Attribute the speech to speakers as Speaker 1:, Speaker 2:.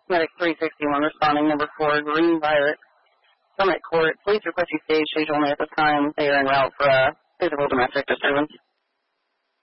Speaker 1: Medic 361 responding, number 4, Green Violet, Summit Court. Police request you stage only at this time. They are en route for a physical domestic disturbance.